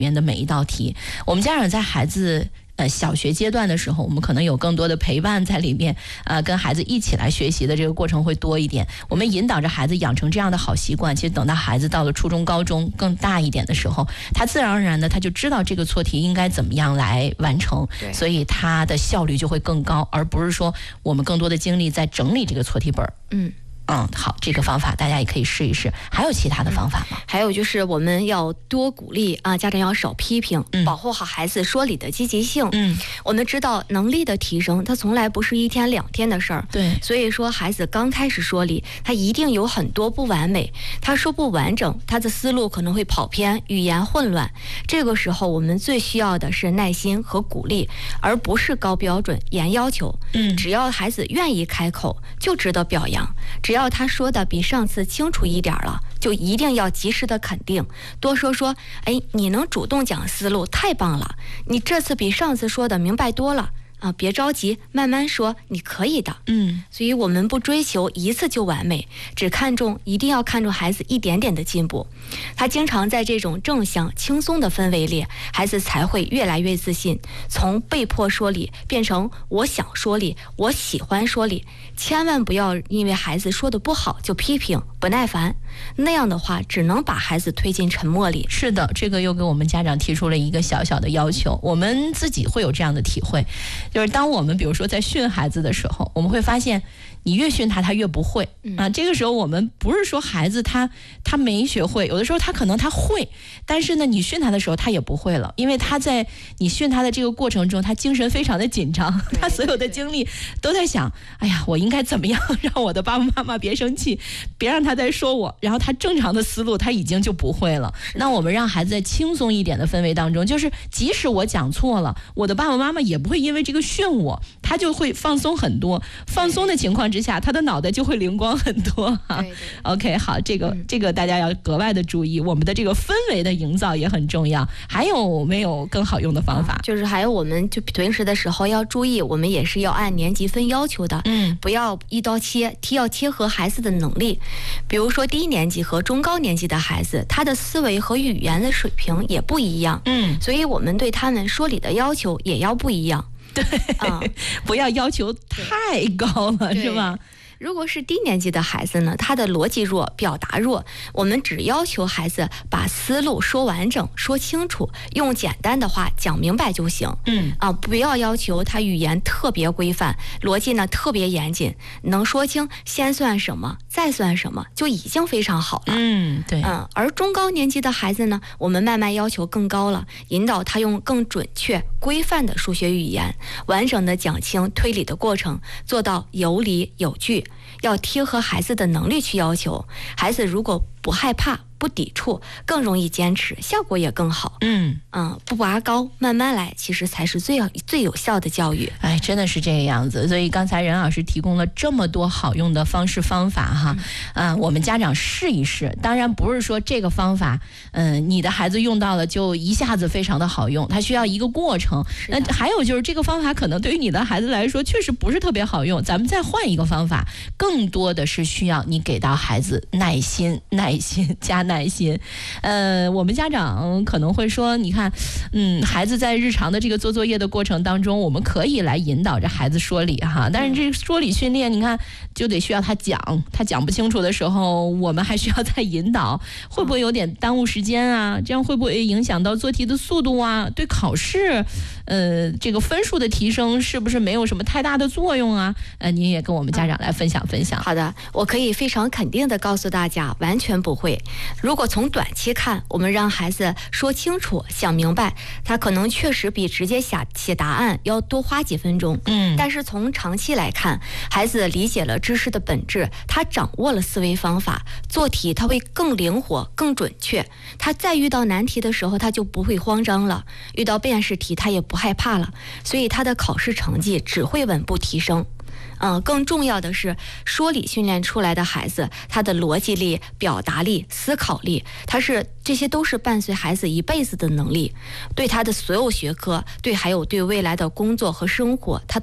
面的每一道题。我们家长在孩子小学阶段的时候，我们可能有更多的陪伴在里面，跟孩子一起来学习的这个过程会多一点。我们引导着孩子养成这样的好习惯，其实等到孩子到了初中、高中更大一点的时候，他自然而然的他就知道这个错题应该怎么样来完成，所以他的效率就会更高，而不是说我们更多的精力在整理这个错题本。好，这个方法大家也可以试一试。还有其他的方法吗？ 还有就是我们要多鼓励啊，家长要少批评，保护好孩子说理的积极性。我们知道能力的提升，它从来不是1天2天的事儿。 对， 所以说孩子刚开始说理，他一定有很多不完美，他说不完整，他的思路可能会跑偏，语言混乱。这个时候我们最需要的是耐心和鼓励，而不是高标准、严要求。只要孩子愿意开口，就值得表扬。只要他说的比上次清楚一点了，就一定要及时的肯定，多说，哎，你能主动讲思路，太棒了，你这次比上次说的明白多了啊，别着急，慢慢说，你可以的。所以我们不追求一次就完美，一定要看重孩子一点点的进步。他经常在这种正向轻松的氛围里，孩子才会越来越自信，从被迫说理变成我想说理，我喜欢说理。千万不要因为孩子说的不好就批评不耐烦，那样的话只能把孩子推进沉默里。 是的，这个又给我们家长提出了一个小小的要求，我们自己会有这样的体会，就是当我们比如说在训孩子的时候，我们会发现你越训他越不会这个时候我们不是说孩子他没学会，有的时候他可能他会，但是呢你训他的时候他也不会了，因为他在你训他的这个过程中，他精神非常的紧张，他所有的精力都在想，哎呀，我应该怎么样让我的爸爸妈妈别生气，别让他再说我，然后他正常的思路他已经就不会了。那我们让孩子在轻松一点的氛围当中，就是即使我讲错了，我的爸爸妈妈也不会因为这个训我，他就会放松很多，放松的情况之下，他的脑袋就会灵光很多OK， 好，这个大家要格外的注意，我们的这个氛围的营造也很重要。还有没有更好用的方法？ 就是还有我们就平时的时候要注意，我们也是要按年级分要求的，不要一刀切，要切合孩子的能力。比如说低年级和中高年级的孩子，他的思维和语言的水平也不一样，所以我们对他们说理的要求也要不一样。 对，不要要求太高了，是吧？ 如果是低年级的孩子呢，他的逻辑弱，表达弱，我们只要求孩子把思路说完整，说清楚，用简单的话讲明白就行。不要要求他语言特别规范，逻辑呢特别严谨，能说清先算什么再算什么就已经非常好了。 对。 而中高年级的孩子呢，我们慢慢要求更高了，引导他用更准确规范的数学语言，完整的讲清推理的过程，做到有理有据，要贴合孩子的能力去要求。孩子如果不害怕不抵触，更容易坚持，效果也更好。不拔高，慢慢来，其实才是最有效的教育。 哎，真的是这个样子。所以刚才任老师提供了这么多好用的方式方法哈，我们家长试一试。当然不是说这个方法，你的孩子用到了就一下子非常的好用，它需要一个过程。那还有就是这个方法可能对于你的孩子来说确实不是特别好用，咱们再换一个方法，更多的是需要你给到孩子耐心加耐心。我们家长可能会说，你看，孩子在日常的这个做作业的过程当中，我们可以来引导着孩子说理哈，但是这个说理训练，你看就得需要他讲不清楚的时候，我们还需要再引导，会不会有点耽误时间啊？这样会不会影响到做题的速度啊？对考试，这个分数的提升是不是没有什么太大的作用啊？您也跟我们家长来分享。 好的，我可以非常肯定的告诉大家，完全不会。如果从短期看，我们让孩子说清楚想明白，他可能确实比直接写答案要多花几分钟。但是从长期来看，孩子理解了知识的本质，他掌握了思维方法，做题他会更灵活更准确，他再遇到难题的时候他就不会慌张了，遇到辨识题他也不害怕了，所以他的考试成绩只会稳步提升。更重要的是，说理训练出来的孩子，他的逻辑力、表达力、思考力，这些都是伴随孩子一辈子的能力，对他的所有学科，还有对未来的工作和生活，他都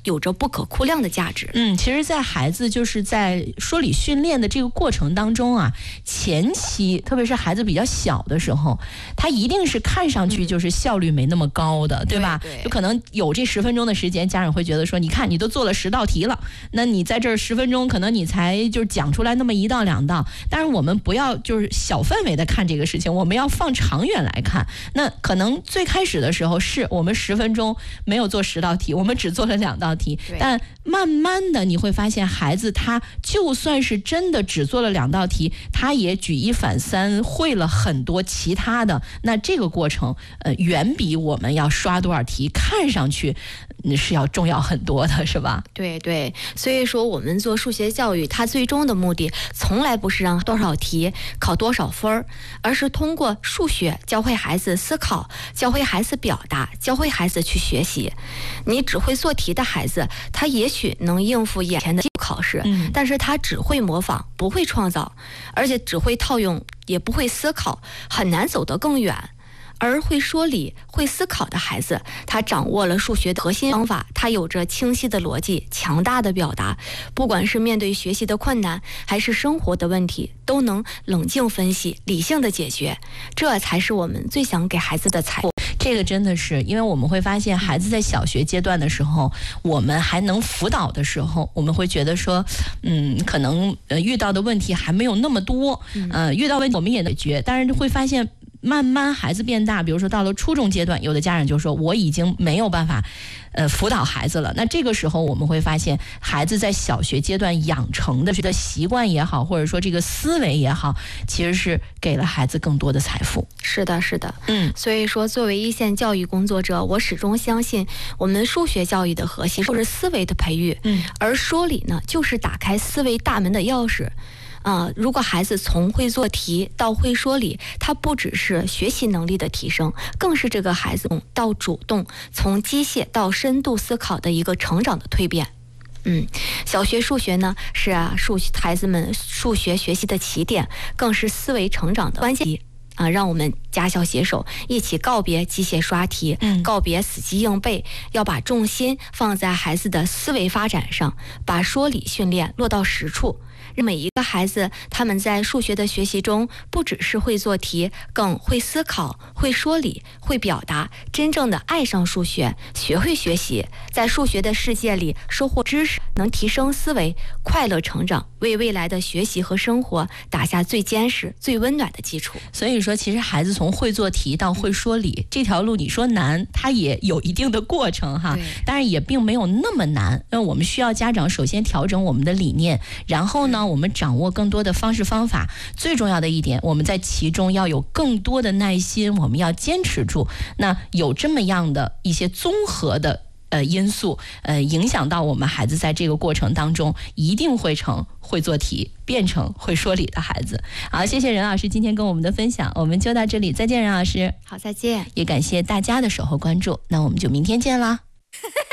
有着不可估量的价值。 其实在孩子就是在说理训练的这个过程当中啊，前期特别是孩子比较小的时候，他一定是看上去就是效率没那么高的，对吧？就可能有这10分钟的时间，家长会觉得说，你看你都做了10道题了，那你在这10分钟可能你才就是讲出来那么1道2道，但是我们不要就是小范围的看这个事情，我们要放长远来看。那可能最开始的时候是我们10分钟没有做10道题，我们只做了2道题，但慢慢的你会发现孩子他就算是真的只做了2道题，他也举一反三，会了很多其他的。那这个过程远比我们要刷多少题看上去是要重要很多的，是吧？ 对对，所以说我们做数学教育，它最终的目的从来不是让多少题考多少分，而是通过数学教会孩子思考，教会孩子表达，教会孩子去学习。你只会做题的孩子，他也许能应付眼前的考试，但是他只会模仿，不会创造，而且只会套用，也不会思考，很难走得更远。而会说理、会思考的孩子，他掌握了数学的核心方法，他有着清晰的逻辑、强大的表达，不管是面对学习的困难，还是生活的问题，都能冷静分析、理性的解决，这才是我们最想给孩子的财富。 这个真的是，因为我们会发现孩子在小学阶段的时候，我们还能辅导的时候，我们会觉得说，可能遇到的问题还没有那么多，遇到问题我们也能解决，但是会发现慢慢孩子变大，比如说到了初中阶段，有的家长就说我已经没有办法辅导孩子了。那这个时候我们会发现孩子在小学阶段养成的这个习惯也好，或者说这个思维也好，其实是给了孩子更多的财富。 是的，是的，所以说作为一线教育工作者，我始终相信我们数学教育的核心就是思维的培育，而说理呢，就是打开思维大门的钥匙。如果孩子从会做题到会说理，他不只是学习能力的提升，更是这个孩子到主动，从机械到深度思考的一个成长的蜕变。小学数学呢是孩子们数学学习的起点，更是思维成长的关键。让我们家校携手，一起告别机械刷题，告别死记硬背，要把重心放在孩子的思维发展上，把说理训练落到实处。每一个孩子，他们在数学的学习中，不只是会做题，更会思考，会说理，会表达，真正的爱上数学，学会学习，在数学的世界里收获知识，能提升思维，快乐成长，为未来的学习和生活打下最坚实、最温暖的基础。 所以说，其实孩子从会做题到会说理，这条路你说难，它也有一定的过程哈，当然也并没有那么难。那我们需要家长首先调整我们的理念，然后呢，我们掌握更多的方式方法。最重要的一点，我们在其中要有更多的耐心，我们要坚持住。那有这么样的一些综合的因素，影响到我们孩子在这个过程当中，一定会成会做题，变成会说理的孩子。好，谢谢任老师今天跟我们的分享，我们就到这里，再见，任老师。 好，再见。 也感谢大家的守候关注，那我们就明天见啦。